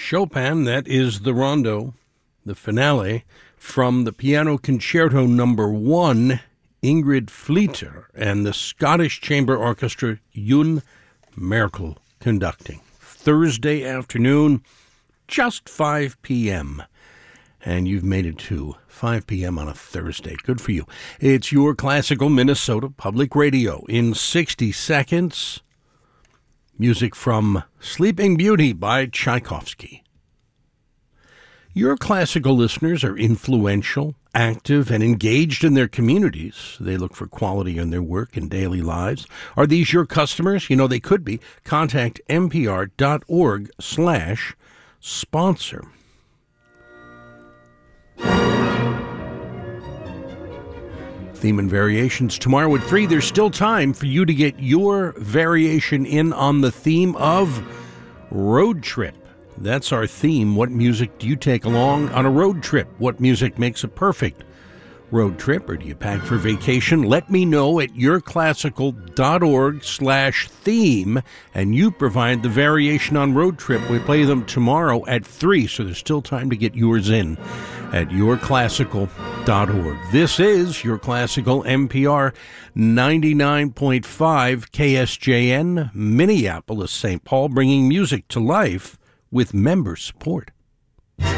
Chopin, that is the Rondo, the finale, from the Piano Concerto Number 1, Ingrid Fleeter, and the Scottish Chamber Orchestra, June Merkel, conducting. Thursday afternoon, just 5 p.m., and you've made it to 5 p.m. on a Thursday. Good for you. It's your Classical Minnesota Public Radio. In 60 seconds, music from Sleeping Beauty by Tchaikovsky. Your classical listeners are influential, active, and engaged in their communities. They look for quality in their work and daily lives. Are these your customers? You know, they could be. Contact npr.org/sponsor. Theme and variations tomorrow at 3. There's still time for you to get your variation in on the theme of road trip. That's our theme. What music do you take along on a road trip? What music makes a perfect road trip, or do you pack for vacation? Let me know at yourclassical.org/theme, and you provide the variation on road trip. We play them tomorrow at 3, so there's still time to get yours in at yourclassical.org. This is Your Classical, NPR 99.5 KSJN, Minneapolis, St. Paul, bringing music to life with member support.